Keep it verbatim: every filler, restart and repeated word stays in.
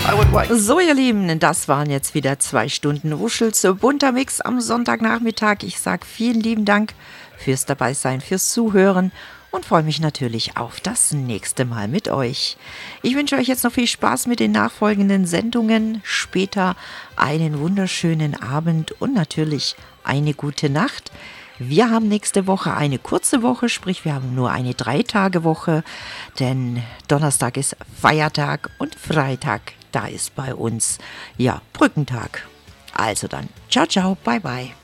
So, ihr Lieben, das waren jetzt wieder zwei Stunden Wuschels bunter Mix am Sonntagnachmittag. Ich sage vielen lieben Dank fürs Dabeisein, fürs Zuhören und freue mich natürlich auf das nächste Mal mit euch. Ich wünsche euch jetzt noch viel Spaß mit den nachfolgenden Sendungen. Später einen wunderschönen Abend und natürlich eine gute Nacht. Wir haben nächste Woche eine kurze Woche, sprich wir haben nur eine Drei-Tage-Woche, denn Donnerstag ist Feiertag und Freitag, da ist bei uns, ja, Brückentag. Also dann, ciao, ciao, bye, bye.